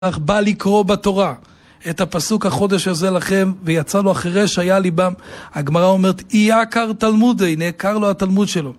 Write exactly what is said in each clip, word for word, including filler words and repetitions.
בא לקרוא בתורה את הפסוק החודש הזה לכם, ויצא לו החירש היה ליבם. הגמרא אומרת, אי-עקר תלמודי, נעקר לו התלמוד שלו.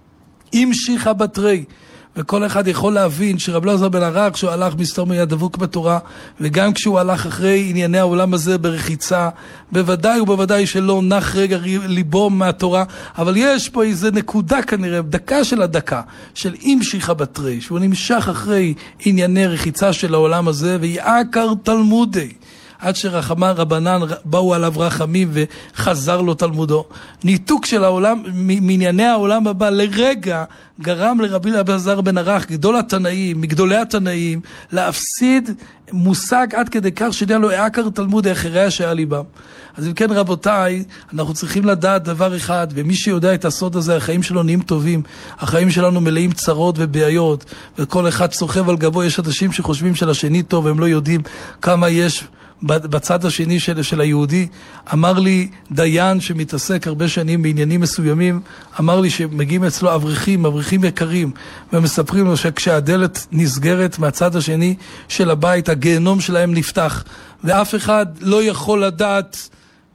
המשיכה בתרי, וכל אחד יכול להבין שרב אלעזר בן ערך, כשהוא הלך מסתום היה דבוק בתורה, וגם כשהוא הלך אחרי ענייני העולם הזה ברחיצה, בוודאי ובוודאי שלא נח רגע ליבו מהתורה, אבל יש פה איזה נקודה כנראה, דקה של הדקה, של המשיכה בתרי, שהוא נמשך אחרי ענייני רחיצה של העולם הזה, ויעקר תלמודי. עד שרחמה רבנן באו עליו רחמים וחזר לו תלמודו. ניתוק של העולם, מענייני העולם הבא לרגע גרם לרבי אלעזר בן ערך, גדול התנאים, מגדולי התנאים, להפסיד מושג עד כדי כך שדע לו העקר תלמודי אחריה שהיה ליבם. אז אם כן רבותיי, אנחנו צריכים לדעת דבר אחד, ומי שיודע את הסוד הזה, החיים שלו נהיים טובים, החיים שלנו מלאים צרות ובעיות, וכל אחד סוחב על גבו. יש אנשים שחושבים של השני טוב, והם לא יודעים כמה יש בצד השני של, של היהודי. אמר לי דיין שמתעסק הרבה שנים בעניינים מסוימים, אמר לי שמגיעים אצלו אברכים, אברכים יקרים, ומספרים לו שכשהדלת נסגרת מהצד השני של הבית, הגיהנום שלהם נפתח, ואף אחד לא יכול לדעת.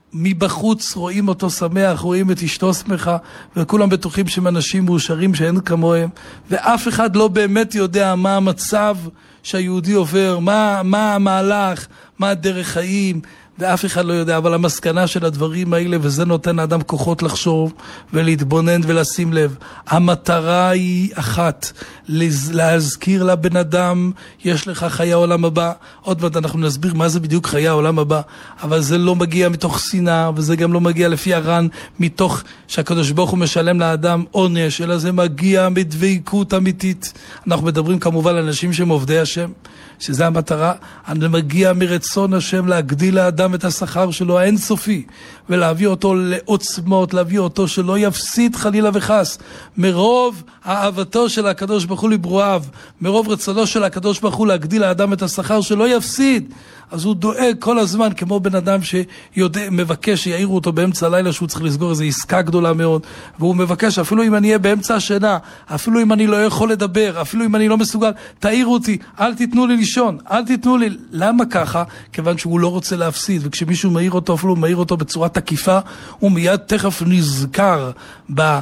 מבחוץ רואים אותו שמח, רואים את אשתו שמחה, וכולם בטוחים שהם אנשים מאושרים שאין כמוהם, ואף אחד לא באמת יודע מה המצב שהיהודי עובר, מה, מה המהלך, מה הדרך חיים, ואף אחד לא יודע. אבל המסקנה של הדברים האלה, וזה נותן לאדם כוחות לחשוב ולהתבונן ולשים לב, המטרה היא אחת, להזכיר לבן אדם, יש לך חיי העולם הבא. עוד מעט אנחנו נסביר מה זה בדיוק חיי העולם הבא, אבל זה לא מגיע מתוך שנאה, וזה גם לא מגיע לפי הר"ן מתוך שהקדוש ברוך הוא משלם לאדם עונש, אלא זה מגיע מדבקות אמיתית. אנחנו מדברים כמובן על אנשים שהם עובדי השם, שזה המטרה. אני מגיע מרצון השם להגדיל לאדם את השכר שלו האינסופי, ולהביא אותו לעוצמות, להביא אותו שלא יפסיד חלילה וחס, מרוב אהבתו של הקדוש ברוך הוא לברואיו, מרוב רצונו של הקדוש ברוך הוא להגדיל לאדם את השכר שלא יפסיד. אז הוא דואג כל הזמן, כמו בן אדם שיודע, מבקש שיעירו אותו באמצע הלילה שהוא צריך לסגור איזו עסקה גדולה מאוד, והוא מבקש, אפילו אם אני אהיה באמצע השינה, אפילו אם אני לא יכול לדבר, אפילו אם אני לא מסוגל, תעירו אותי, אל תיתנו לי לישון, אל תיתנו לי. למה ככה? כיוון שהוא לא רוצה להפסיד, וכשמישהו מעיר אותו, אפילו הוא מעיר אותו בצורה תקיפה, הוא מיד תכף נזכר ב...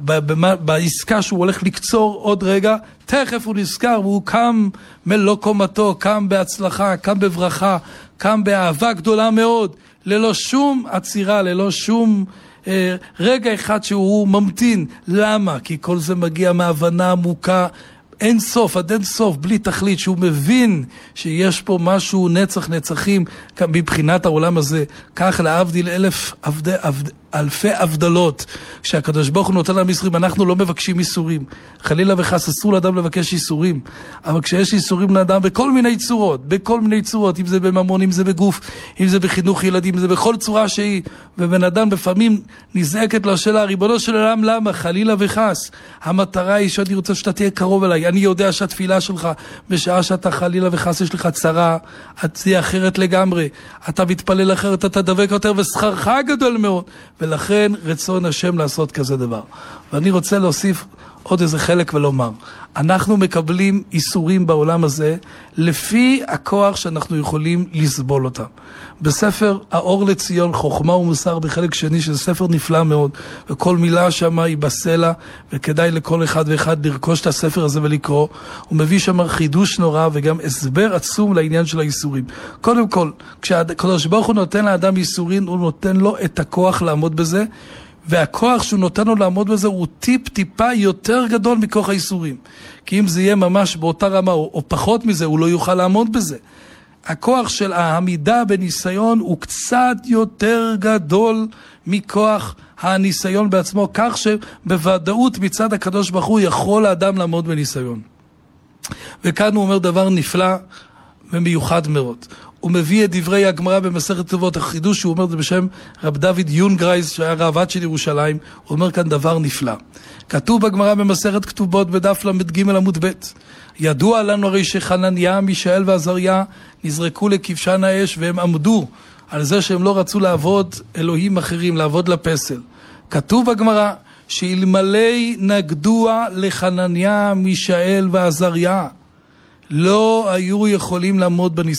בעסקה שהוא הולך לקצור עוד רגע, תכף הוא נזכר והוא קם מלוא קומתו, קם בהצלחה, קם בברכה, קם באהבה גדולה מאוד, ללא שום עצירה, ללא שום אה, רגע אחד שהוא ממתין. למה? כי כל זה מגיע מהבנה עמוקה אין סוף, עד אין סוף, בלי תכלית, שהוא מבין שיש פה משהו נצח נצחים מבחינת העולם הזה. כך להבדיל אלף עבדי, עבד, אלפי הבדלות, שהקדוש ברוך הוא נותן להם איסורים. אנחנו לא מבקשים איסורים, חלילה וחס אסור לאדם לבקש איסורים, אבל כשיש איסורים לאדם בכל מיני צורות, בכל מיני צורות, אם זה בממון, אם זה בגוף, אם זה בחינוך ילדים, אם זה בכל צורה שהיא, ובן אדם בפעמים נזעקת לו השאלה, ריבונו של עולם, למה? חלילה וחס. המטרה היא שאני רוצה שאתה תהיה קרוב אליי. אני יודע שהתפילה שלך, בשעה שאתה חלילה וחס יש לך צרה, את תהיה אחרת לגמרי, אתה מתפלל אחרת, אתה דבק יותר, ושכרך גדול מאוד, ולכן רצון השם לעשות כזה דבר. ואני רוצה להוסיף עוד איזה חלק ולומר, אנחנו מקבלים איסורים בעולם הזה לפי הכוח שאנחנו יכולים לסבול אותם. בספר האור לציון, חוכמה ומוסר בחלק שני, שזה ספר נפלא מאוד, וכל מילה שם היא בסלע, וכדאי לכל אחד ואחד לרכוש את הספר הזה ולקרוא. הוא מביא שם חידוש נורא וגם הסבר עצום לעניין של האיסורים. קודם כל, כשהקדוש ברוך הוא נותן לאדם איסורים, הוא נותן לו את הכוח לעמוד בזה, והכוח שהוא נותן לו לעמוד בזה הוא טיפ טיפה יותר גדול מכוח האיסורים. כי אם זה יהיה ממש באותה רמה או, או פחות מזה, הוא לא יוכל לעמוד בזה. הכוח של העמידה בניסיון הוא קצת יותר גדול מכוח הניסיון בעצמו, כך שבוודאות מצד הקדוש ברוך הוא יכול האדם לעמוד בניסיון. וכאן הוא אומר דבר נפלא ומיוחד מאוד. הוא מביא את דברי הגמרא במסכת כתובות, החידוש שהוא אומר את זה בשם רב דוד יונגרייז, שהיה ראב"ד של ירושלים. הוא אומר כאן דבר נפלא. כתוב בגמרא במסכת כתובות בדף למד ג' עמוד ב', ידוע לנו הרי שחנניה, מישאל ועזריה נזרקו לכבשן האש, והם עמדו על זה שהם לא רצו לעבוד אלוהים אחרים, לעבוד לפסל. כתוב בגמרא שאלמלא נגדוע לחנניה, מישאל ועזריה, לא היו יכולים לעמוד בניסיון.